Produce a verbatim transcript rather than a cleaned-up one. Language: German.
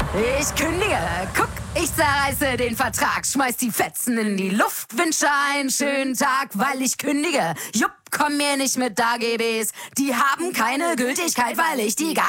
Ich kündige. Guck, ich zerreiße den Vertrag. Schmeiß die Fetzen in die Luft. Wünsche einen schönen Tag, weil ich kündige. Jupp, komm mir nicht mit A G Bs. Die haben keine Gültigkeit, weil ich die gar